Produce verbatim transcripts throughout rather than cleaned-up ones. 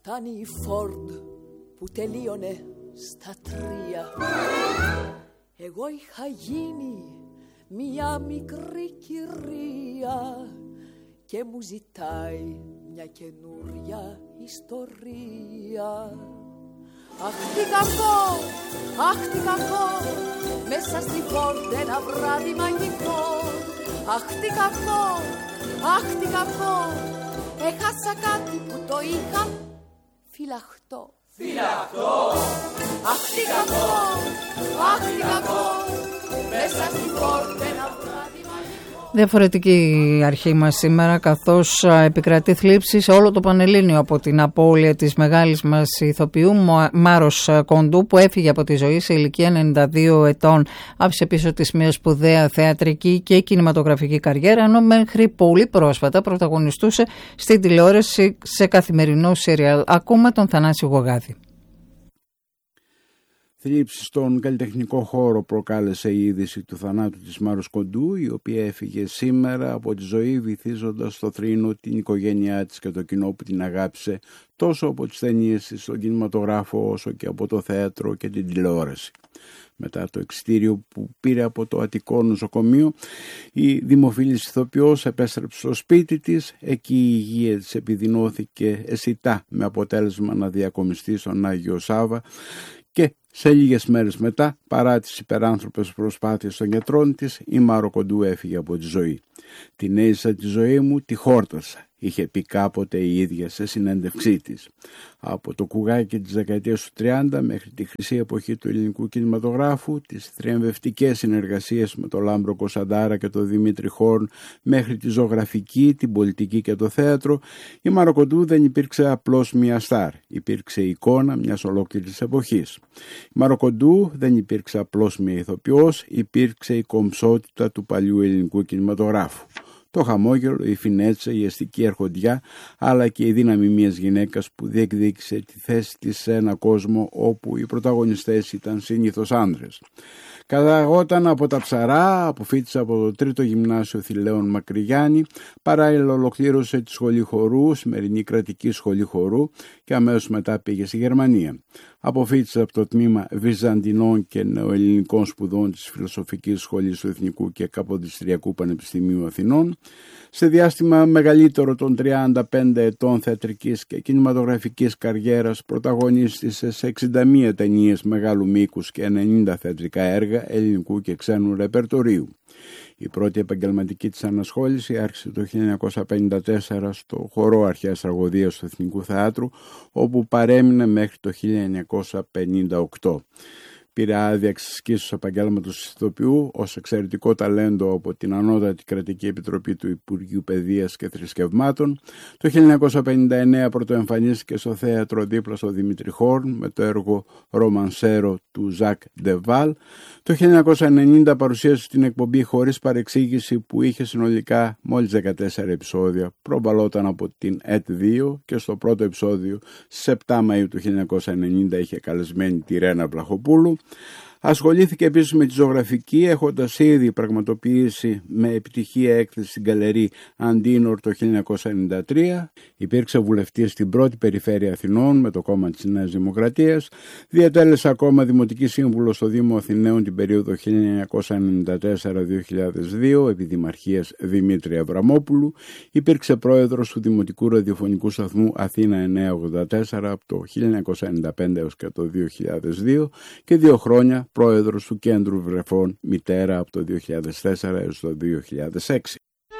Ήταν η Φόρντ που τελείωνε στα τρία. Εγώ είχα γίνει μια μικρή κυρία και μου ζητάει μια καινούρια ιστορία. Αχ τι κακό, αχ τι κακό, μέσα στη Φόρντ ένα βράδυ μαγικό. Αχ τι κακό, αχ τι κακό, έχασα κάτι που το είχα φυλαχτό. Φυλαχτό. Αχ τι κακό, αχ τι κακό, μέσα στη Φόρντ ένα βράδυ μαγικό. Διαφορετική αρχή μας σήμερα, καθώς επικρατεί θλίψη σε όλο το Πανελλήνιο από την απώλεια της μεγάλης μας ηθοποιού Μάρος Κοντού, που έφυγε από τη ζωή σε ηλικία ενενήντα δύο ετών. Άφησε πίσω της μια σπουδαία θεατρική και κινηματογραφική καριέρα, ενώ μέχρι πολύ πρόσφατα πρωταγωνιστούσε στην τηλεόραση σε καθημερινό σύριαλ. Ακούμε τον Θανάση Γογάδη. Θλίψη στον καλλιτεχνικό χώρο προκάλεσε η είδηση του θανάτου της Μάρος Κοντού, η οποία έφυγε σήμερα από τη ζωή βυθίζοντας στο θρήνο την οικογένειά της και το κοινό που την αγάπησε τόσο από τις ταινίες της στον κινηματογράφο όσο και από το θέατρο και την τηλεόραση. Μετά το εξιτήριο που πήρε από το Αττικό νοσοκομείο, η δημοφιλής ηθοποιός επέστρεψε στο σπίτι της. Εκεί η υγεία της επιδεινώθηκε αισθητά, με αποτέλεσμα να διακομιστεί στον Άγιο Σάββα, και σε λίγες μέρες μετά, παρά τις υπεράνθρωπες προσπάθειες των γιατρών της, η Μάρο Κοντού έφυγε από τη ζωή. «Την έζησα τη ζωή μου, τη χόρτασα», είχε πει κάποτε η ίδια σε συνέντευξή της. Από το κουγάκι της δεκαετίας του τριάντα μέχρι τη χρυσή εποχή του ελληνικού κινηματογράφου, τις θριαμβευτικές συνεργασίες με τον Λάμπρο Κωνσταντάρα και τον Δημήτρη Χόρν, μέχρι τη ζωγραφική, την πολιτική και το θέατρο, η Μάρο Κοντού δεν υπήρξε απλώς μια στάρ, υπήρξε εικόνα μιας ολόκληρης εποχής. Η Μάρο Κοντού δεν υπήρξε απλώς μια ηθοποιός, υπήρξε η κομψότητα του παλιού ελληνικού κινηματογράφου. Το χαμόγελο, η φινέτσα, η αστική αρχοντιά, αλλά και η δύναμη μιας γυναίκας που διεκδίκησε τη θέση της σε ένα κόσμο όπου οι πρωταγωνιστές ήταν συνήθως άνδρες. Καταγόταν από τα Ψαρά, αποφοίτησε από το τρίτο γυμνάσιο Θηλαίων Μακρυγιάννη, παράλληλα ολοκλήρωσε τη σχολή χορού, σημερινή κρατική σχολή χορού, και αμέσως μετά πήγε στη Γερμανία. Αποφοίτησε από το τμήμα Βυζαντινών και Νεοελληνικών Σπουδών της Φιλοσοφικής Σχολής του Εθνικού και Καποδιστριακού Πανεπιστημίου Αθηνών. Σε διάστημα μεγαλύτερο των τριάντα πέντε ετών θεατρικής και κινηματογραφικής καριέρας, πρωταγωνίστησε σε εξήντα μία ταινίες μεγάλου μήκους και ενενήντα θεατρικά έργα ελληνικού και ξένου ρεπερτορίου. Η πρώτη επαγγελματική της ανασχόληση άρχισε το χίλια εννιακόσια πενήντα τέσσερα στο χορό αρχαίας τραγωδίας του Εθνικού Θεάτρου, όπου παρέμεινε μέχρι το χίλια εννιακόσια πενήντα οκτώ. Πήρε άδεια εξασκήσεως του επαγγέλματος ηθοποιού ως εξαιρετικό ταλέντο από την Ανώτατη Κρατική Επιτροπή του Υπουργείου Παιδείας και Θρησκευμάτων. Το χίλια εννιακόσια πενήντα εννέα πρωτοεμφανίστηκε στο θέατρο δίπλα στο Δημήτρη Χόρν με το έργο «Ρομανσέρο» του Ζακ Ντεβάλ. Το χίλια εννιακόσια ενενήντα παρουσίασε την εκπομπή «Χωρίς παρεξήγηση», που είχε συνολικά μόλις δεκατέσσερα επεισόδια. Προβαλόταν από την ΕΤ δύο και στο πρώτο επεισόδιο στις επτά Μαΐου του χίλια εννιακόσια ενενήντα είχε καλεσμένη τη Ρένα Βλαχοπούλου. Ασχολήθηκε επίσης με τη ζωγραφική, έχοντας ήδη πραγματοποιήσει με επιτυχία έκθεση στην Γκαλερί Αντίνορ το χίλια εννιακόσια ενενήντα τρία. Υπήρξε βουλευτής στην πρώτη περιφέρεια Αθηνών με το κόμμα της Νέας Δημοκρατίας. Διατέλεσε ακόμα δημοτική σύμβουλο στο Δήμο Αθηναίων την περίοδο χίλια εννιακόσια ενενήντα τέσσερα με δύο χιλιάδες δύο επί δημαρχίας Δημήτρη Αβραμόπουλου. Υπήρξε πρόεδρος του Δημοτικού Ραδιοφωνικού Σταθμού Αθήνα εννιακόσια ογδόντα τέσσερα από το χίλια εννιακόσια ενενήντα πέντε έως και το δύο χιλιάδες δύο και δύο χρόνια πρόεδρος του Κέντρου Βρεφών Μητέρα από το δύο χιλιάδες τέσσερα έως το δύο χιλιάδες έξι.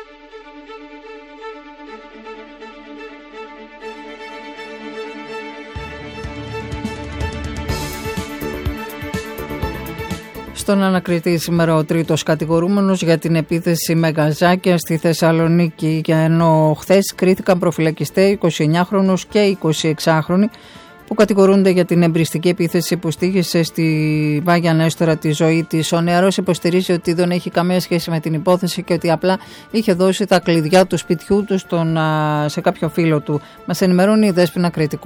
Στον ανακριτή σήμερα ο τρίτος κατηγορούμενος για την επίθεση με γκαζάκια στη Θεσσαλονίκη, ενώ χθες κρίθηκαν προφυλακιστέ εικοσιεννιάχρονος και εικοσιεξάχρονοι που κατηγορούνται για την εμπριστική επίθεση που στοίχησε στη Βάγια Νέστορα τη ζωή της. Ο νεαρός υποστηρίζει ότι δεν έχει καμία σχέση με την υπόθεση και ότι απλά είχε δώσει τα κλειδιά του σπιτιού του στον, σε κάποιο φίλο του. Μας ενημερώνει η Δέσποινα Κρητικού.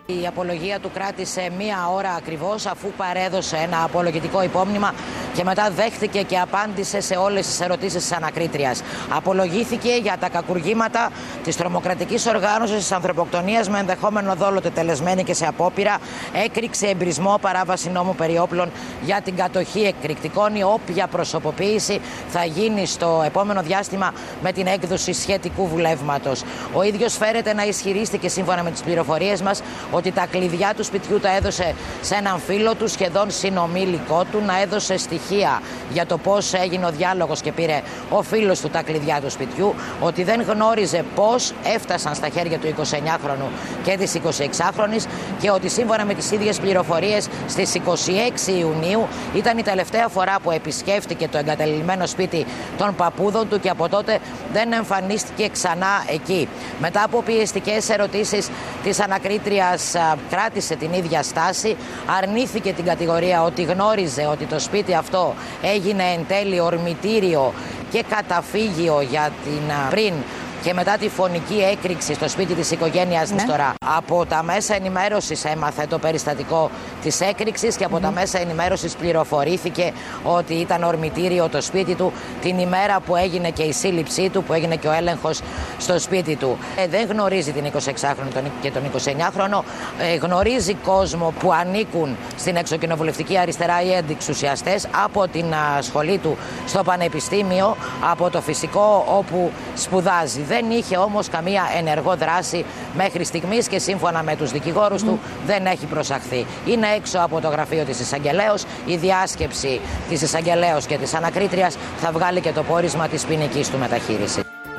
Η απολογία του κράτησε μία ώρα ακριβώς, αφού παρέδωσε ένα απολογητικό υπόμνημα και μετά δέχτηκε και απάντησε σε όλες τις ερωτήσεις της ανακρίτριας. Απολογήθηκε για τα κακουργήματα της τρομοκρατικής οργάνωσης της ανθρωποκτονίας με ενδεχόμενο δόλο τετελεσμένη και σε απόπειρα, έκρηξε εμπρισμό, παράβαση νόμου περί όπλων για την κατοχή εκρηκτικών. Η όποια προσωποποίηση θα γίνει στο επόμενο διάστημα με την έκδοση σχετικού βουλεύματος. Ο ίδιος φέρεται να ισχυρίστηκε, σύμφωνα με τις πληροφορίες μας, ότι τα κλειδιά του σπιτιού τα έδωσε σε έναν φίλο του, σχεδόν συνομήλικό του, να έδωσε στοιχεία για το πώς έγινε ο διάλογος και πήρε ο φίλος του τα κλειδιά του σπιτιού, ότι δεν γνώριζε πώς έφτασαν στα χέρια του εικοσιεννιάχρονου και της εικοσιεξάχρονης και ότι σύμφωνα με τις ίδιες πληροφορίες στις είκοσι έξι Ιουνίου ήταν η τελευταία φορά που επισκέφτηκε το εγκαταλειμμένο σπίτι των παππούδων του και από τότε δεν εμφανίστηκε ξανά εκεί. Μετά από πιεστικές ερωτήσεις της ανακρίτριας, κράτησε την ίδια στάση, αρνήθηκε την κατηγορία ότι γνώριζε ότι το σπίτι αυτό έγινε εν τέλει ορμητήριο και καταφύγιο για την πριν και μετά τη φωνική έκρηξη στο σπίτι της οικογένειας Νέστορα. Ναι. Από τα μέσα ενημέρωσης έμαθε το περιστατικό της έκρηξης και από mm-hmm. τα μέσα ενημέρωσης πληροφορήθηκε ότι ήταν ορμητήριο το σπίτι του την ημέρα που έγινε και η σύλληψή του, που έγινε και ο έλεγχος στο σπίτι του. Ε, δεν γνωρίζει την εικοσιεξάχρονη και τον εικοσιεννιάχρονο, ε, γνωρίζει κόσμο που ανήκουν στην εξοκοινοβουλευτική αριστερά ή αντιξουσιαστές από την α, σχολή του στο πανεπιστήμιο, από το φυσικό όπου σπουδάζει. Δεν είχε όμως καμία ενεργό δράση μέχρι στιγμής και σύμφωνα με τους δικηγόρους mm. του δεν έχει προσαχθεί. Είναι έξω από το γραφείο της εισαγγελέως. Η διάσκεψη της εισαγγελέως και της ανακρίτριας θα βγάλει και το πόρισμα της ποινικής του μεταχείρισης.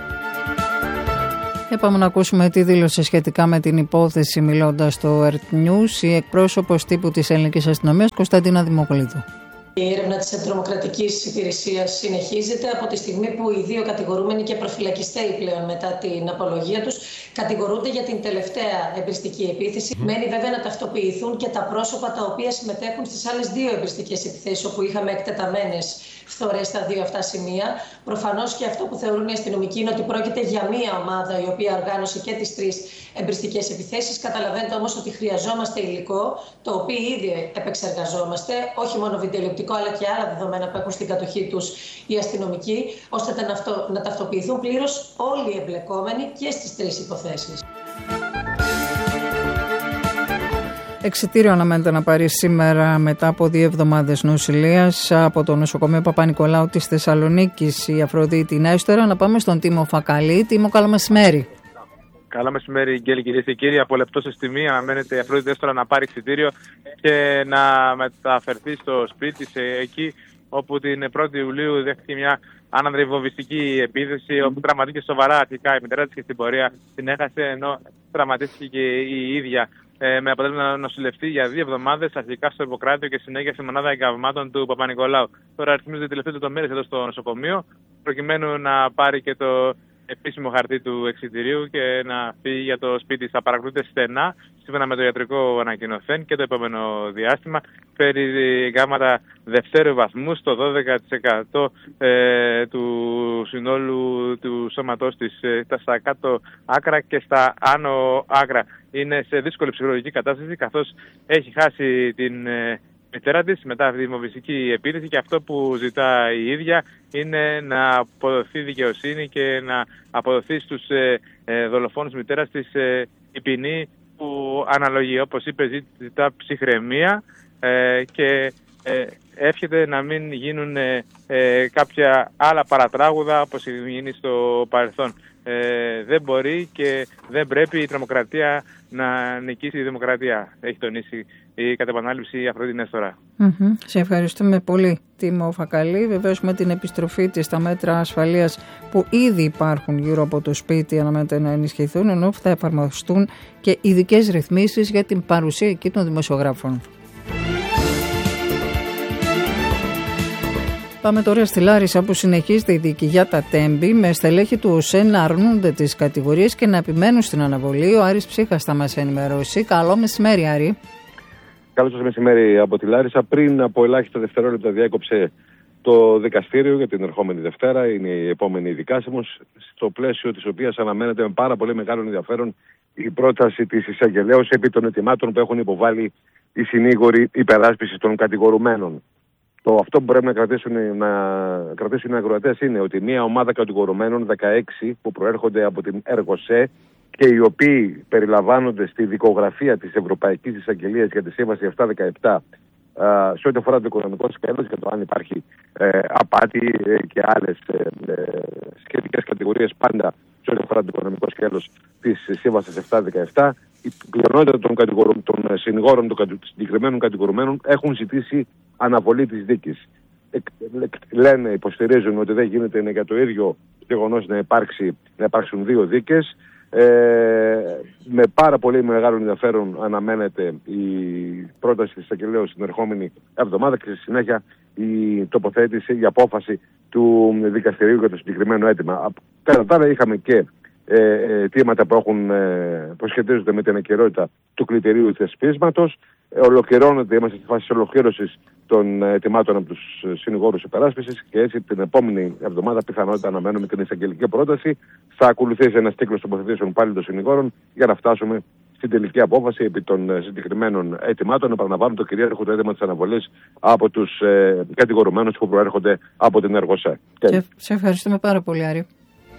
Είπαμε να ακούσουμε τι δήλωσε σχετικά με την υπόθεση μιλώντας στο Earth News η εκπρόσωπος τύπου της Ελληνικής Αστυνομίας Κωνσταντίνα Δημοκολίδου. Η έρευνα της Αντιτρομοκρατικής Υπηρεσίας συνεχίζεται από τη στιγμή που οι δύο κατηγορούμενοι και προφυλακιστέοι πλέον μετά την απολογία τους κατηγορούνται για την τελευταία εμπριστική επίθεση. Mm. Μένει βέβαια να ταυτοποιηθούν και τα πρόσωπα τα οποία συμμετέχουν στις άλλες δύο εμπριστικές επιθέσεις όπου είχαμε εκτεταμένες φθορές στα δύο αυτά σημεία. Προφανώς και αυτό που θεωρούν οι αστυνομικοί είναι ότι πρόκειται για μία ομάδα η οποία οργάνωσε και τις τρεις εμπριστικές επιθέσεις. Καταλαβαίνετε όμως ότι χρειαζόμαστε υλικό το οποίο ήδη επεξεργαζόμαστε, όχι μόνο βιντεοληπτικό αλλά και άλλα δεδομένα που έχουν στην κατοχή τους οι αστυνομικοί, ώστε να, αυτό, να ταυτοποιηθούν πλήρως όλοι οι εμπλεκόμενοι και στις τρεις υποθέσεις. Εξιτήριο αναμένεται να πάρει σήμερα μετά από δύο εβδομάδες νοσηλείας από το νοσοκομείο Παπα-Νικολάου της Θεσσαλονίκης η Αφροδίτη Νέστορα. Να πάμε στον Τίμο Φακαλή. Τίμο, καλό μεσημέρι. Καλό μεσημέρι, Γκέλη, κυρίες και κύριοι. Από λεπτό σε στιγμή αναμένεται η Αφροδίτη Νέστορα να πάρει εξιτήριο και να μεταφερθεί στο σπίτι σε εκεί όπου την πρώτη Ιουλίου δέχτηκε μια άνανδρη βομβιστική επίθεση, όπου τραυματίστηκε σοβαρά αρχικά η μητέρα της και στην πορεία την έχασε, ενώ τραυματίστηκε και η ίδια. Ε, με αποτέλεσμα να νοσηλευτεί για δύο εβδομάδες, αρχικά στο Ιπποκράτιο και συνέχεια στη μονάδα εγκαυμάτων του Παπα-Νικολάου. Τώρα αριθμίζονται οι τελευταίες λεπτομέρειες εδώ στο νοσοκομείο, προκειμένου να πάρει και το επίσημο χαρτί του εξιτηρίου και να φύγει για το σπίτι. Θα παρακολουθείται στενά, σύμφωνα με το ιατρικό ανακοινωθέν, και το επόμενο διάστημα. Περί γάμματα δευτέρου βαθμού στο δώδεκα τοις εκατό ε, του συνόλου του σώματός της, ε, στα κάτω άκρα και στα άνω άκρα. Είναι σε δύσκολη ψυχολογική κατάσταση, καθώς έχει χάσει την ε, μητέρα της μετά από τη βομβιστική επίθεση, και αυτό που ζητά η ίδια είναι να αποδοθεί δικαιοσύνη και να αποδοθεί στους ε, ε, δολοφόνους μητέρας της ε, η ποινή που αναλογεί. Όπως είπε, ζητά ψυχραιμία ε, και ε, εύχεται να μην γίνουν ε, ε, κάποια άλλα παρατράγουδα όπως έχει γίνει στο παρελθόν. Ε, δεν μπορεί και δεν πρέπει η τρομοκρατία να νικήσει η δημοκρατία, έχει τονίσει η κατ' επανάληψη η Αφροδίτη Νέστορα. Mm-hmm. Σε ευχαριστούμε πολύ, Τίμο Φακαλή. Βεβαίως με την επιστροφή της στα μέτρα ασφαλείας που ήδη υπάρχουν γύρω από το σπίτι αναμένεται να ενισχυθούν, ενώ θα εφαρμοστούν και ειδικές ρυθμίσεις για την παρουσία εκεί των δημοσιογράφων. Πάμε τώρα στη Λάρισα, που συνεχίζεται η δίκη για τα Τέμπη, με στελέχη του ΟΣΕ να αρνούνται τις κατηγορίες και να επιμένουν στην αναβολή. Ο Άρης Ψύχας θα μας ενημερώσει. Καλό μεσημέρι, Άρη. Καλό σας μεσημέρι από τη Λάρισα. Πριν από ελάχιστα δευτερόλεπτα διέκοψε το δικαστήριο για την ερχόμενη Δευτέρα. Είναι η επόμενη δικάσιμος, στο πλαίσιο της οποίας αναμένεται με πάρα πολύ μεγάλο ενδιαφέρον η πρόταση της εισαγγελέως επί των ετοιμάτων που έχουν υποβάλει οι συνήγοροι υπεράσπισης των κατηγορουμένων. Το αυτό που πρέπει να κρατήσουν, να κρατήσουν οι ακροατές είναι ότι μια ομάδα κατηγορουμένων δεκαέξι που προέρχονται από την ΕΡΓΟΣΕ και οι οποίοι περιλαμβάνονται στη δικογραφία της Ευρωπαϊκής Εισαγγελίας για τη Σύμβαση επτακόσια δεκαεπτά σε ό,τι αφορά το οικονομικό σκέλος και το αν υπάρχει ε, απάτη ε, και άλλες ε, ε, σχετικές κατηγορίες πάντα σε ό,τι αφορά το οικονομικό σκέλος της Σύμβασης επτακόσια δεκαεπτά, η πλειονότητα των, των συνηγόρων των συγκεκριμένων κατηγορουμένων έχουν ζητήσει αναβολή της δίκης. Ε, λένε, υποστηρίζουν ότι δεν γίνεται είναι για το ίδιο γεγονός να, υπάρξει, να υπάρξουν δύο δίκες. Ε, με πάρα πολύ μεγάλο ενδιαφέρον αναμένεται η πρόταση της εισαγγελέως την ερχόμενη εβδομάδα και στη συνέχεια η τοποθέτηση, η απόφαση του δικαστηρίου για το συγκεκριμένο αίτημα. Κατά τα άλλα είχαμε και ε, αιτήματα που, έχουν, ε, που σχετίζονται με την ακεραιότητα του κριτηρίου θεσπίσματος. Ε, ολοκληρώνεται, είμαστε στη φάση της ολοκλήρωσης των αιτημάτων από τους συνηγόρους υπεράσπισης και έτσι την επόμενη εβδομάδα πιθανότητα αναμένουμε την εισαγγελική πρόταση. Θα ακολουθήσει ένας κύκλος τοποθετήσεων πάλι των συνηγόρων για να φτάσουμε στην τελική απόφαση επί των συγκεκριμένων αιτημάτων. Επαναλαμβάνω το κυρίαρχο το αίτημα της αναβολής από τους ε, κατηγορουμένους που προέρχονται από την ΕΡΓΟΣΕ. Και σε ευχαριστούμε πάρα πολύ, Άρη.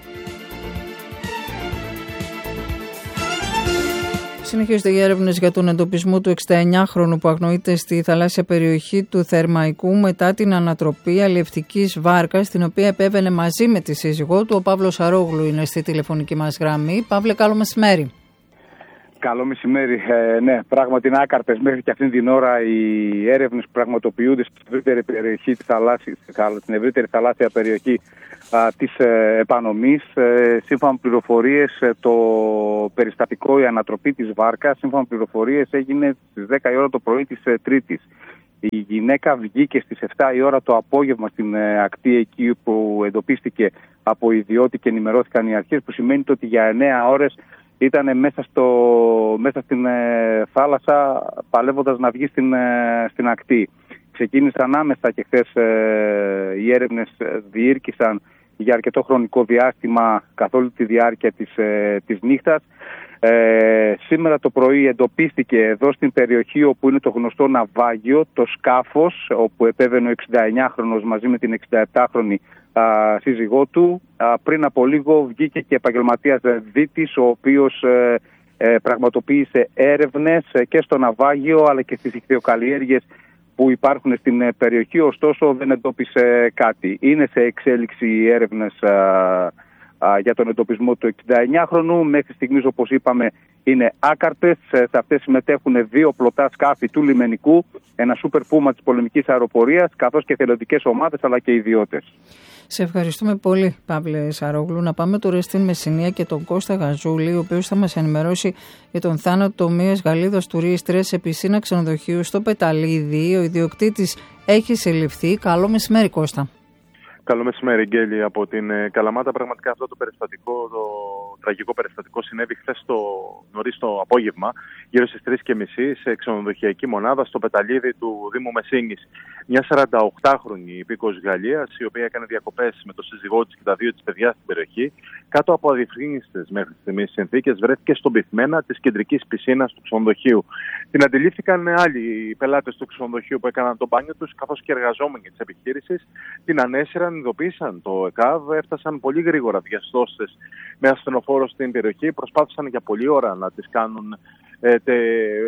Συνεχίζονται οι έρευνες για τον εντοπισμό του εξηνταεννιάχρονου που αγνοείται στη θαλάσσια περιοχή του Θερμαϊκού μετά την ανατροπή αλλιευτικής βάρκας, την οποία επέβαινε μαζί με τη σύζυγό του. Ο Παύλος Αρόγλου είναι στη τηλεφωνική μας γραμμή. Παύλε, καλό μεσημέρι. Καλό μεσημέρι. Ε, ναι, πράγματι είναι άκαρτες μέχρι και αυτήν την ώρα οι έρευνες που πραγματοποιούνται στην ευρύτερη περιοχή της θαλάσσιας, στην ευρύτερη θαλάσσια περιοχή α, της ε, επανομής. Ε, σύμφωνα με πληροφορίες, ε, το περιστατικό, η ανατροπή της βάρκας, σύμφωνα με πληροφορίες, έγινε στις δέκα η ώρα το πρωί της ε, Τρίτης. Η γυναίκα βγήκε στις επτά η ώρα το απόγευμα στην ε, ακτή εκεί που εντοπίστηκε από ιδιώτη και ενημερώθηκαν οι αρχές, που σημαίνει ότι για εννέα ώρες ήταν μέσα, στο, μέσα στην ε, θάλασσα παλεύοντας να βγει στην, ε, στην ακτή. Ξεκίνησαν άμεσα και χθες ε, οι έρευνες διήρκησαν για αρκετό χρονικό διάστημα καθ' όλη τη διάρκεια της, ε, της νύχτας. Ε, σήμερα το πρωί εντοπίστηκε εδώ στην περιοχή όπου είναι το γνωστό ναυάγιο, το σκάφος όπου επέβαινε ο εξηνταεννιάχρονος μαζί με την εξηνταεπτάχρονη α, σύζυγό του. Α, πριν από λίγο βγήκε και επαγγελματίας δίτης, ο οποίος ε, ε, πραγματοποίησε έρευνες ε, και στο ναυάγιο αλλά και στις ιχθυοκαλλιέργειες που υπάρχουν στην ε, περιοχή, ωστόσο δεν εντόπισε κάτι. Είναι σε εξέλιξη οι έρευνες α, για τον εντοπισμό του εξηνταεννιάχρονου. Μέχρι στιγμής, όπως είπαμε, είναι άκαρτες. Σε αυτές συμμετέχουν δύο πλωτά σκάφη του λιμενικού, ένα σούπερ πούμα της πολεμικής αεροπορίας, καθώς και εθελοντικές ομάδες αλλά και ιδιώτες. Σε ευχαριστούμε πολύ, Παύλε Σαρόγλου. Να πάμε τώρα στην Μεσσηνία και τον Κώστα Γαζούλη, ο οποίος θα μας ενημερώσει για τον θάνατο μιας Γαλλίδας τουρίστριας σε πισίνα ξενοδοχείου στο Πεταλίδι. Ο ιδιοκτήτης έχει συλληφθεί. Καλό μεσημέρι, Κώστα. Καλό μεσημέρι, Γκέλη, από την Καλαμάτα. Πραγματικά αυτό το περιστατικό, το τραγικό περιστατικό συνέβη χθες το νωρίς το απόγευμα, γύρω στις τρεις και μισή, σε ξενοδοχειακή μονάδα στο Πεταλίδι του Δήμου Μεσίνης. Μια σαρανταοκτάχρονη υπήκοος Γαλλίας, η οποία έκανε διακοπές με τον σύζυγό της και τα δύο της παιδιά στην περιοχή, κάτω από αδιφρύνιστες μέχρι στιγμής συνθήκες, βρέθηκε στον πυθμένα της κεντρικής πισίνας του ξενοδοχείου. Την αντιλήφθηκαν άλλοι πελάτες του ξενοδοχείου που έκαναν τον μπάνιο τους, καθώς και εργαζόμενοι της επιχείρησης. Την ανέσυραν, ειδοποίησαν το ΕΚΑΒ, έφτασαν πολύ γρήγορα διαστόστες με ασθενοφόρο στην περιοχή, προσπάθησαν για πολλή ώρα να τις κάνουν ε, τε,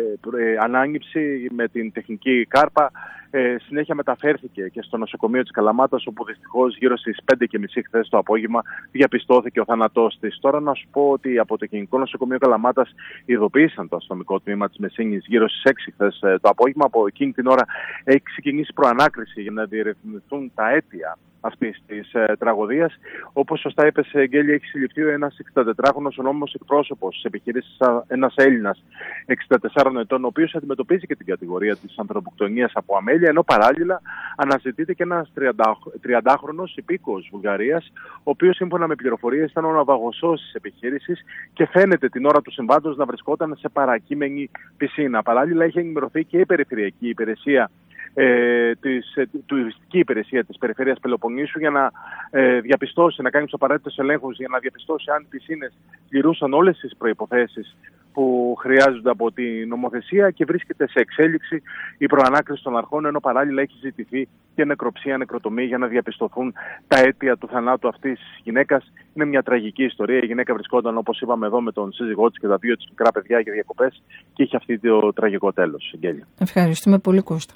ε, ανάγνυψη με την τεχνική κάρπα. Ε, συνέχεια μεταφέρθηκε και στο νοσοκομείο της Καλαμάτας, όπου δυστυχώς γύρω στις πέντε και μισή χθες το απόγευμα διαπιστώθηκε ο θάνατός της. Τώρα να σου πω ότι από το Κοινικό Νοσοκομείο Καλαμάτας ειδοποίησαν το αστυνομικό τμήμα της Μεσίνης γύρω στις έξι χθες το απόγευμα. Από εκείνη την ώρα έχει ξεκινήσει προανάκριση για να διερευνηθούν τα αίτια αυτής της ε, τραγωδίας. Όπως σωστά είπες, Γκέλη, έχει συλληφθεί ένας εξηντατετράχρονος ονόμιμος εκπρόσωπος της επιχείρησης, ένας Έλληνας εξήντα τεσσάρων ετών, ο οποίος αντιμετωπίζει και την κατηγορία της ανθρωποκτονίας από αμέλεια, ενώ παράλληλα αναζητείται και ένας τριαντάχρονος υπήκοος Βουλγαρίας, ο οποίος σύμφωνα με πληροφορίες ήταν ο ναυαγοσός της επιχείρησης και φαίνεται την ώρα του συμβάντος να βρισκόταν σε παρακείμενη πισίνα. Παράλληλα, έχει ενημερωθεί και η Περιφερειακή Υπηρεσία ε, της ε, τουριστική υπηρεσία της Περιφέρειας Πελοποννήσου για να ε, διαπιστώσει, να κάνει τους απαραίτητους ελέγχους για να διαπιστώσει αν οι πισίνες πληρούσαν όλες τις προϋποθέσεις που χρειάζονται από την νομοθεσία, και βρίσκεται σε εξέλιξη η προανάκριση των αρχών, ενώ παράλληλα έχει ζητηθεί και νεκροψία, νεκροτομή για να διαπιστωθούν τα αίτια του θανάτου αυτής της γυναίκας. Είναι μια τραγική ιστορία. Η γυναίκα βρισκόταν, όπως είπαμε εδώ, με τον σύζυγό της και τα δύο της μικρά παιδιά για διακοπές και είχε αυτή το τραγικό τέλος. Γέλια. Ευχαριστούμε πολύ, Κώστα.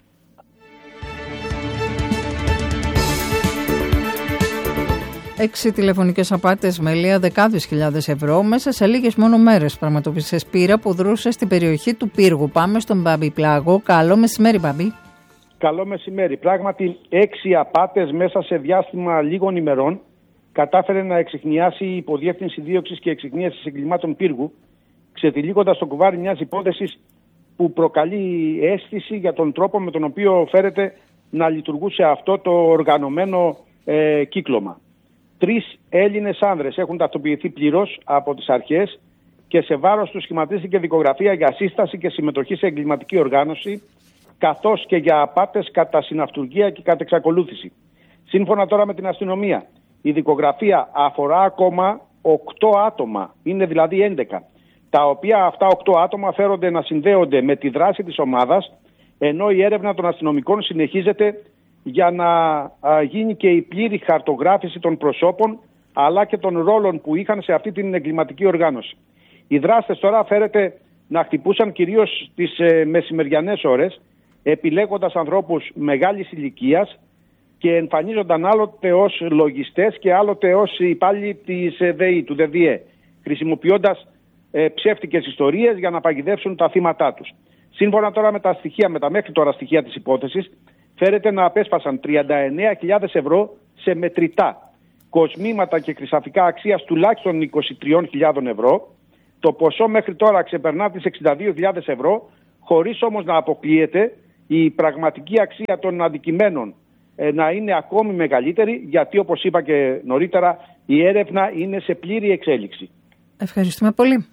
Έξι τηλεφωνικές απάτες με λία δεκάδες χιλιάδες ευρώ μέσα σε λίγες μόνο μέρες πραγματοποίησε σπήρα που δρούσε στην περιοχή του Πύργου. Πάμε στον Μπάμπη Πλάγο. Καλό μεσημέρι, Μπάμπη. Καλό μεσημέρι. Πράγματι, έξι απάτες μέσα σε διάστημα λίγων ημερών κατάφερε να εξιχνιάσει η Υποδιεύθυνση Δίωξης και Εξιχνίασης Εγκλημάτων Πύργου, ξετυλίγοντας το κουβάρι μιας υπόθεσης που προκαλεί αίσθηση για τον τρόπο με τον οποίο φέρεται να λειτουργούσε αυτό το οργανωμένο ε, κύκλωμα. Τρεις Έλληνες άνδρες έχουν ταυτοποιηθεί πλήρως από τις αρχές και σε βάρος τους σχηματίστηκε δικογραφία για σύσταση και συμμετοχή σε εγκληματική οργάνωση, καθώς και για απάτες κατά συναυτουργία και κατά εξακολούθηση. Σύμφωνα τώρα με την αστυνομία, η δικογραφία αφορά ακόμα οκτώ άτομα, είναι δηλαδή έντεκα, τα οποία αυτά οκτώ άτομα φέρονται να συνδέονται με τη δράση της ομάδας, ενώ η έρευνα των αστυνομικών συνεχίζεται για να α, γίνει και η πλήρη χαρτογράφηση των προσώπων αλλά και των ρόλων που είχαν σε αυτή την εγκληματική οργάνωση. Οι δράστες τώρα φέρεται να χτυπούσαν κυρίως τις ε, μεσημεριανές ώρες, επιλέγοντας ανθρώπους μεγάλης ηλικίας και εμφανίζονταν άλλοτε ως λογιστές και άλλοτε ως υπάλληλοι της ε, ΔΕΗ, του ΔΕΔΙΕ, χρησιμοποιώντας ε, ψεύτικες ιστορίες για να παγιδεύσουν τα θύματά τους. Σύμφωνα τώρα με τα στοιχεία, με τα μέχρι τώρα στοιχεία της υπόθεσης, φέρεται να απέσπασαν τριάντα εννέα χιλιάδες ευρώ σε μετρητά, κοσμήματα και χρυσαφικά αξίας τουλάχιστον είκοσι τρεις χιλιάδες ευρώ. Το ποσό μέχρι τώρα ξεπερνά τις εξήντα δύο χιλιάδες ευρώ, χωρίς όμως να αποκλείεται η πραγματική αξία των αντικειμένων ε, να είναι ακόμη μεγαλύτερη, γιατί όπως είπα και νωρίτερα η έρευνα είναι σε πλήρη εξέλιξη. Ευχαριστούμε πολύ.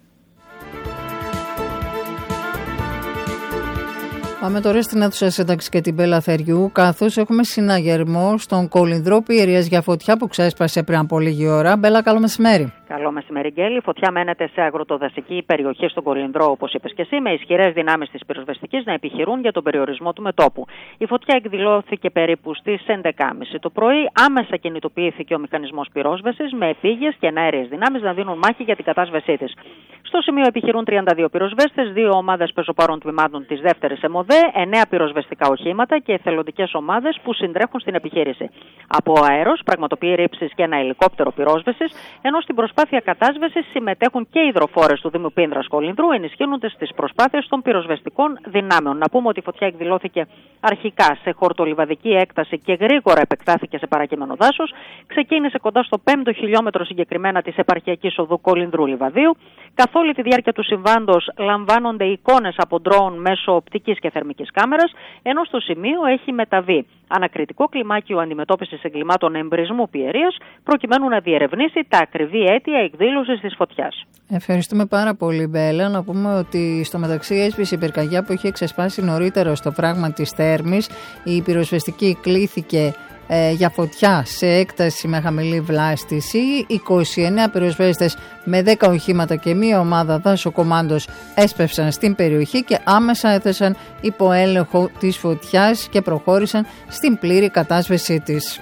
Πάμε τώρα στην αίθουσα σύνταξη και την Πελαθεριού, καθώς έχουμε συναγερμό στον Κολυνδρό Πιερίας για φωτιά που ξέσπασε πριν από λίγη ώρα. Μπέλα, καλό μεσημέρι. Καλό μεσημέρι, Γκέλη. Η φωτιά μένεται σε αγροτοδασική περιοχή στον Κολυνδρό, όπως είπες και εσύ, με ισχυρές δυνάμεις της πυροσβεστικής να επιχειρούν για τον περιορισμό του μετώπου. Η φωτιά εκδηλώθηκε περίπου στις έντεκα και μισή το πρωί. Άμεσα κινητοποιήθηκε ο μηχανισμός πυρόσβεσης με επίγειες και εναέριες δυνάμεις να δίνουν μάχη για την κατάσβεσή της. Στο σημείο επιχειρούν τριάντα δύο πυροσβέστες, δύο ομάδες πεζοπάρων τμήματων της δεύτερης ΕΜΟΔΕ, εννέα πυροσβεστικά οχήματα και εθελοντικές ομάδες που συντρέχουν στην επιχείρηση. Από αέρος πραγματοποιεί ρήψεις και ένα ελικόπτερο πυρόσβεσης, ενώ στην προσπάθεια κατάσβεσης συμμετέχουν και οι υδροφόρες του Δήμου Πίνδρας Κολυνδρού, ενισχύοντας τις προσπάθειες των πυροσβεστικών δυνάμεων. Να πούμε ότι η φωτιά εκδηλώθηκε αρχικά σε χορτολιβαδική έκταση και γρήγορα επεκτάθηκε σε παρακείμενο δάσος. Ξεκίνησε κοντά στο πέμπτο χιλιόμετρο συγκεκριμένα της επαρχιακής οδού Κολυνδρού Λιβαδίου. Καθ' όλη τη διάρκεια του συμβάντος λαμβάνονται εικόνες από ντρόουν μέσω οπτικής και θερμικής κάμερας, ενώ στο σημείο έχει μεταβεί ανακριτικό κλιμάκιο αντιμετώπισης εγκλημάτων εμπρισμού Πιερίας, προκειμένου να διερευνήσει τα ακριβή αίτια εκδήλωσης της φωτιάς. Ευχαριστούμε πάρα πολύ, Μπέλα. Να πούμε ότι στο μεταξύ έσπησε η πυρκαγιά που είχε ξεσπάσει νωρίτερα στο φράγμα της Θέρμης. Η πυροσβεστική κλήθηκε ε, για φωτιά σε έκταση με χαμηλή βλάστηση. είκοσι εννέα πυροσβέστες με δέκα οχήματα και μία ομάδα δάσοκομάντος έσπευσαν στην περιοχή και άμεσα έθεσαν υπό έλεγχο της φωτιάς και προχώρησαν στην πλήρη κατάσβεσή της.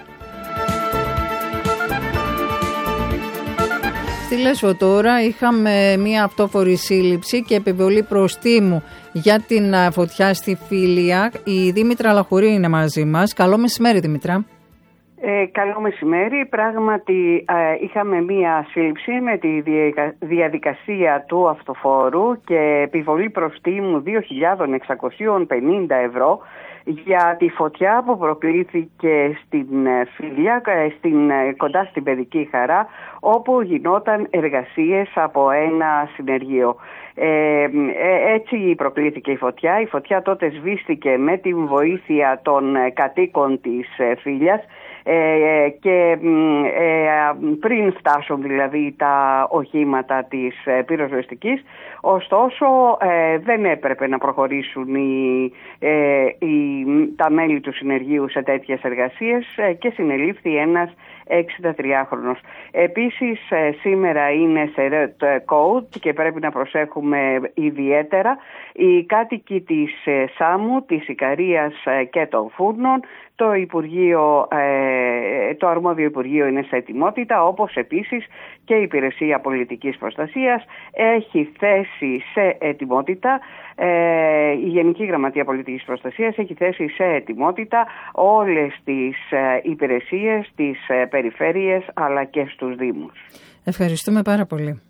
Στη Λέσβο τώρα είχαμε μία αυτόφορη σύλληψη και επιβολή προστίμου για την φωτιά στη Φίλια. Η Δήμητρα Λαχουρή είναι μαζί μας. Καλό μεσημέρι, Δήμητρα. Ε, καλό μεσημέρι. Πράγματι ε, είχαμε μία σύλληψη με τη διαδικασία του αυτοφόρου και επιβολή προστίμου δύο χιλιάδες εξακόσια πενήντα ευρώ για τη φωτιά που προκλήθηκε στην Φίλια, στην, κοντά στην Παιδική Χαρά, όπου γινόταν εργασίες από ένα συνεργείο. Ε, έτσι προκλήθηκε η φωτιά. Η φωτιά τότε σβήστηκε με την βοήθεια των κατοίκων της Φίλιας ε, και ε, πριν φτάσουν δηλαδή τα οχήματα της ε, πυροσβεστικής. Ωστόσο ε, δεν έπρεπε να προχωρήσουν οι, ε, οι, τα μέλη του συνεργείου σε τέτοιες εργασίες ε, και συνελήφθη ένας εξηντατριάχρονος. Επίσης ε, σήμερα είναι σε red code και πρέπει να προσέχουμε ιδιαίτερα οι κάτοικοι της ε, Σάμου, της Ικαρίας ε, και των Φούρνων. Το, Υπουργείο, ε, το αρμόδιο Υπουργείο είναι σε ετοιμότητα, όπως επίσης και η Υπηρεσία Πολιτικής Προστασίας έχει θέσει σε ετοιμότητα, ε, η Γενική Γραμματεία Πολιτικής Προστασίας έχει θέσει σε ετοιμότητα όλες τις ε, υπηρεσίες, τις ε, περιφέρειες αλλά και στους Δήμους. Ευχαριστούμε πάρα πολύ.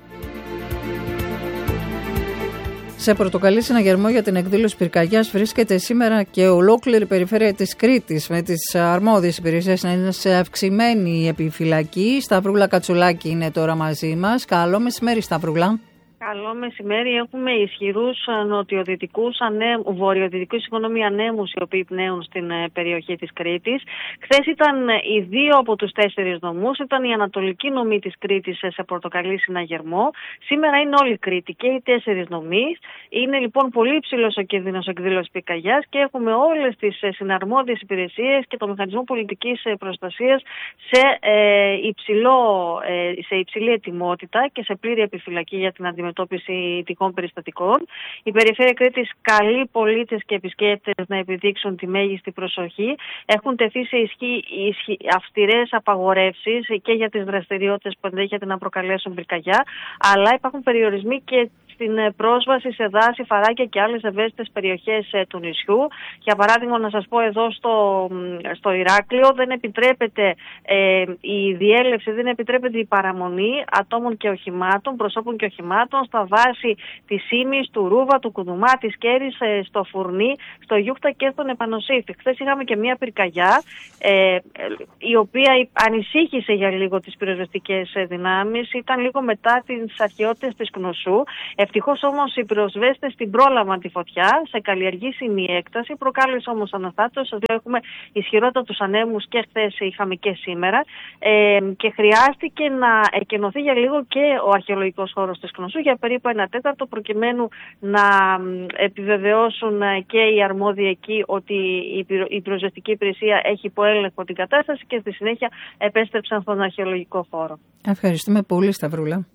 Σε πορτοκαλί συναγερμό για την εκδήλωση πυρκαγιάς βρίσκεται σήμερα και ολόκληρη περιφέρεια της Κρήτης, με τις αρμόδιες υπηρεσίες να είναι σε αυξημένη επιφυλακή. Σταυρούλα Κατσουλάκη είναι τώρα μαζί μας. Καλό μεσημέρι, Σταυρούλα. Καλό μεσημέρι. Έχουμε ισχυρούς νοτιοδυτικούς ανέμους, βορειοδυτικούς συγγνώμη, ανέμους οι οποίοι πνέουν στην περιοχή της Κρήτης. Χθες ήταν οι δύο από τους τέσσερις νομούς, ήταν η ανατολική νομή της Κρήτης σε πορτοκαλί συναγερμό. Σήμερα είναι όλη η Κρήτη και οι τέσσερις νομοί. Είναι λοιπόν πολύ υψηλός ο κίνδυνος εκδήλωσης πυρκαγιάς και έχουμε όλες τις συναρμόδιες υπηρεσίες και το μηχανισμό πολιτικής προστασίας σε, ε, υψηλό, ε, σε υψηλή ετοιμότητα και σε πλήρη επιφυλακή για την αντιμετώπιση αντιμετώπιση τυχών περιστατικών. Η Περιφέρεια Κρήτης καλεί πολίτες και επισκέπτες να επιδείξουν τη μέγιστη προσοχή. Έχουν τεθεί σε ισχύ, ισχύ αυστηρές απαγορεύσεις και για τις δραστηριότητες που ενδέχεται να προκαλέσουν πυρκαγιά, αλλά υπάρχουν περιορισμοί και στην πρόσβαση σε δάση, φαράκια και άλλες ευαίσθητες περιοχές του νησιού. Για παράδειγμα, να σας πω εδώ στο, στο Ηράκλειο δεν επιτρέπεται ε, η διέλευση, δεν επιτρέπεται η παραμονή ατόμων και οχημάτων, προσώπων και οχημάτων στα δάση της Ήμης, του Ρούβα, του Κουδουμά, της Κέρης, ε, στο Φουρνί, στο Γιούχτα και στον Επανοσύφτη. Χθες είχαμε και μια πυρκαγιά ε, η οποία ανησύχησε για λίγο τις πυροσβεστικές δυνάμεις. Ήταν λίγο μετά τις αρχαιότητες της Κνωσού. Ευτυχώς όμως οι πυροσβέστες την πρόλαβαν τη φωτιά σε καλλιεργήσιμη έκταση, προκάλεσε όμως αναστάτωση. Σας λέω, έχουμε ισχυρότατους ανέμους και χθες είχαμε και σήμερα ε, και χρειάστηκε να εκενωθεί για λίγο και ο αρχαιολογικός χώρος της Κνωσού για περίπου ένα τέταρτο, προκειμένου να επιβεβαιώσουν και οι αρμόδιοι εκεί ότι η πυροσβεστική υπηρεσία έχει υποέλεγχο την κατάσταση και στη συνέχεια επέστρεψαν στον αρχαιολογικό χώρο. Ευχαριστούμε πολύ, Σταυρούλα.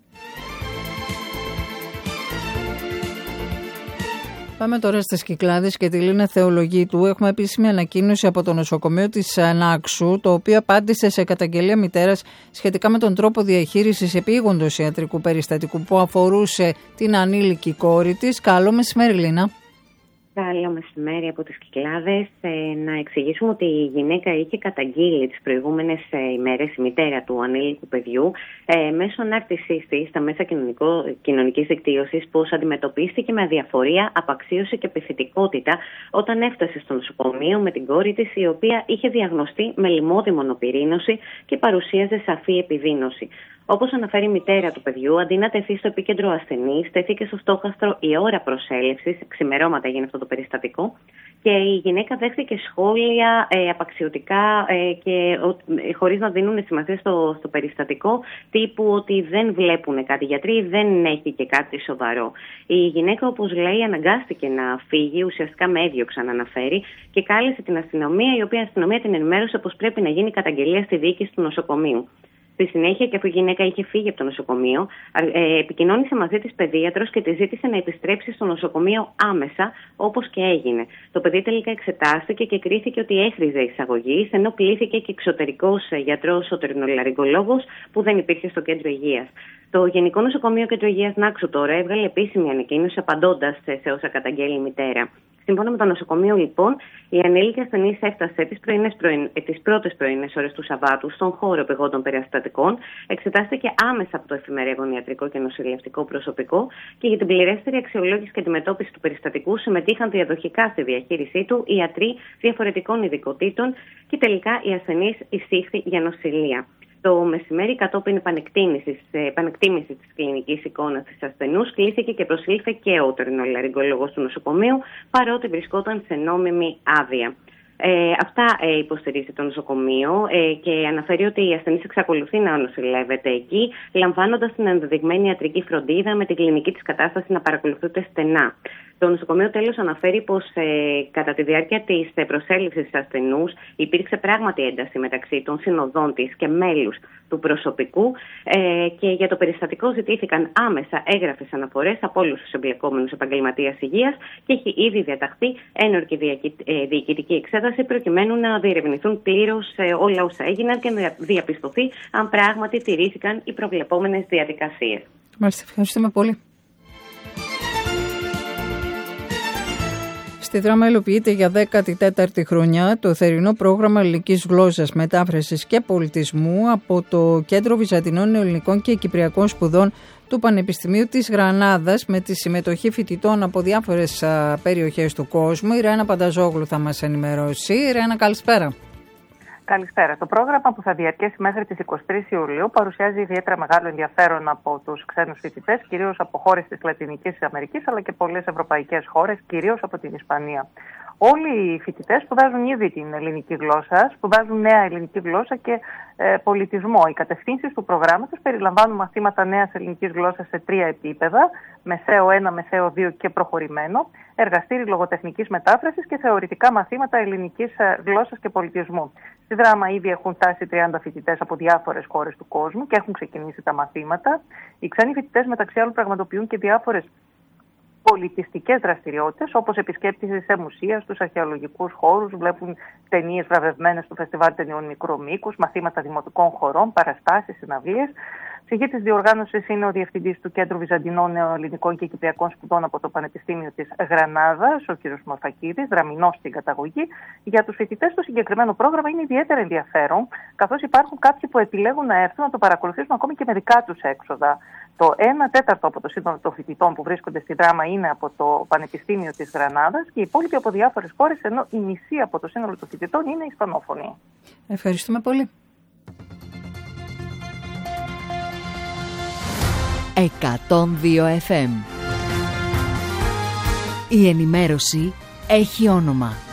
Πάμε τώρα στις Κυκλάδες και τη Λίνα Θεολογίτου. Έχουμε επίσημη ανακοίνωση από το νοσοκομείο της Νάξου, το οποίο απάντησε σε καταγγελία μητέρας σχετικά με τον τρόπο διαχείρισης επίγοντος ιατρικού περιστατικού που αφορούσε την ανήλικη κόρη της. Καλό μεσημέρι, Λίνα. Καλό μεσημέρι από τις Κυκλάδες. Ε, να εξηγήσουμε ότι η γυναίκα είχε καταγγείλει τις προηγούμενες ε, ημέρες, η μητέρα του ανήλικου παιδιού, ε, μέσω ανάρτησής της στα μέσα κοινωνικής δικτύωσης, πως αντιμετωπίστηκε με αδιαφορία, απαξίωση και επιθετικότητα όταν έφτασε στο νοσοκομείο με την κόρη της, η οποία είχε διαγνωστεί με λιμώδη μονοπυρήνωση και παρουσίαζε σαφή επιδείνωση. Όπως αναφέρει η μητέρα του παιδιού, αντί να τεθεί στο επίκεντρο ασθενής, τέθηκε στο στόχαστρο η ώρα προσέλευσης, ξημερώματα έγινε αυτό το περιστατικό, και η γυναίκα δέχθηκε σχόλια ε, απαξιωτικά ε, και ε, χωρίς να δίνουν σημασία στο, στο περιστατικό, τύπου ότι δεν βλέπουν κάτι γιατροί, δεν έχει και κάτι σοβαρό. Η γυναίκα, όπως λέει, αναγκάστηκε να φύγει, ουσιαστικά με έδιωξαν, αναφέρει, και κάλεσε την αστυνομία, η οποία αστυνομία την ενημέρωσε πως πρέπει να γίνει καταγγελία στη διοίκηση του νοσοκομείου. Στη συνέχεια, και αφού η γυναίκα είχε φύγει από το νοσοκομείο, ε, επικοινώνησε μαζί της παιδίατρος και τη ζήτησε να επιστρέψει στο νοσοκομείο άμεσα, όπως και έγινε. Το παιδί τελικά εξετάστηκε και κρίθηκε ότι έχριζε εισαγωγής, ενώ κλήθηκε και εξωτερικός γιατρός οτερινολαριγκολόγος που δεν υπήρχε στο κέντρο υγείας. Το Γενικό Νοσοκομείο Κέντρο Υγείας Νάξου τώρα έβγαλε επίσημη ανακοίνωση απαντώντας σε όσα καταγγέλει η μητέρα. Σύμφωνα με το νοσοκομείο, λοιπόν, η ανήλικη ασθενής έφτασε τις, πρωινές, τις πρώτες πρωινές ώρες του Σαββάτου στον χώρο επιγόντων περιστατικών, εξετάστηκε άμεσα από το εφημερεύον ιατρικό και νοσηλευτικό προσωπικό και για την πληρέστερη αξιολόγηση και αντιμετώπιση του περιστατικού συμμετείχαν διαδοχικά στη διαχείρισή του ιατροί διαφορετικών ειδικοτήτων και τελικά η ασθενής εισήχθη για νοσηλεία. Το μεσημέρι, κατόπιν επανεκτίμησης της κλινικής εικόνας της ασθενούς, κλήθηκε και προσήλθε και ο οτερινολαριγκολόγος του νοσοκομείου, παρότι βρισκόταν σε νόμιμη άδεια. Ε, αυτά ε, υποστηρίζει το νοσοκομείο ε, και αναφέρει ότι η ασθενής εξακολουθεί να νοσηλεύεται εκεί, λαμβάνοντας την ενδεδειγμένη ιατρική φροντίδα με την κλινική της κατάσταση να παρακολουθούνται στενά. Το νοσοκομείο τέλος αναφέρει πως ε, κατά τη διάρκεια της ε, προσέλευσης της ασθενούς υπήρξε πράγματι ένταση μεταξύ των συνοδών της και μέλους του προσωπικού ε, και για το περιστατικό ζητήθηκαν άμεσα έγγραφες αναφορές από όλους τους εμπλεκόμενους επαγγελματίες υγείας και έχει ήδη διαταχθεί ένορκη διοικητική εξέταση προκειμένου να διερευνηθούν πλήρως ε, όλα όσα έγιναν και να διαπιστωθεί αν πράγματι τηρήθηκαν οι προβλεπόμενες διαδικασίες. Μάλιστα, ευχαριστούμε πολύ. Στη Δράμα υλοποιείται για δέκατη τέταρτη χρονιά το θερινό πρόγραμμα ελληνικής γλώσσας, μετάφρασης και πολιτισμού από το Κέντρο Βυζαντινών Νεοελληνικών και Κυπριακών Σπουδών του Πανεπιστημίου της Γρανάδας, με τη συμμετοχή φοιτητών από διάφορες περιοχές του κόσμου. Η Ρένα Πανταζόγλου θα μας ενημερώσει. Η Ρένα, καλησπέρα. Καλησπέρα. Το πρόγραμμα που θα διαρκέσει μέχρι τις εικοστή τρίτη Ιουλίου παρουσιάζει ιδιαίτερα μεγάλο ενδιαφέρον από τους ξένους φοιτητές, κυρίως από χώρες της Λατινικής Αμερικής, αλλά και πολλές ευρωπαϊκές χώρες, κυρίως από την Ισπανία. Όλοι οι φοιτητές σπουδάζουν ήδη την ελληνική γλώσσα, σπουδάζουν νέα ελληνική γλώσσα και ε, πολιτισμό. Οι κατευθύνσεις του προγράμματος περιλαμβάνουν μαθήματα νέας ελληνικής γλώσσας σε τρία επίπεδα, μεσαίο ένα, μεσαίο δύο και προχωρημένο, εργαστήρι λογοτεχνικής μετάφρασης και θεωρητικά μαθήματα ελληνικής γλώσσας και πολιτισμού. Στη Δράμα ήδη έχουν φτάσει τριάντα φοιτητές από διάφορες χώρες του κόσμου και έχουν ξεκινήσει τα μαθήματα. Οι ξένοι φοιτητές μεταξύ άλλων πραγματοποιούν και διάφορες πολιτιστικές δραστηριότητες, όπως επισκέπτηση σε μουσεία, στους αρχαιολογικούς χώρους, βλέπουν ταινίες βραβευμένες στο Φεστιβάλ Ταινιών Μικρού Μήκους, μαθήματα δημοτικών χωρών, παραστάσεις, συναυλίες. Ψυχή της διοργάνωσης είναι ο Διευθυντής του Κέντρου Βυζαντινών Νεοελληνικών και Κυπριακών Σπουδών από το Πανεπιστήμιο της Γρανάδας, ο κ. Μορφακίδης, Δραμηνός στην καταγωγή. Για τους φοιτητές το συγκεκριμένο πρόγραμμα είναι ιδιαίτερα ενδιαφέρον, καθώς υπάρχουν κάποιοι που επιλέγουν να έρθουν να το παρακολουθήσουν ακόμη και με δικά τους έξοδα. Το ένα τέταρτο από το σύνολο των φοιτητών που βρίσκονται στη Δράμα είναι από το Πανεπιστήμιο της Γρανάδας και οι υπόλοιποι από διάφορες χώρες, ενώ η μισή από το σύνολο των φοιτητών είναι ισπανόφωνοι. Ευχαριστούμε πολύ. εκατόν δύο εφ εμ. Η ενημέρωση έχει όνομα.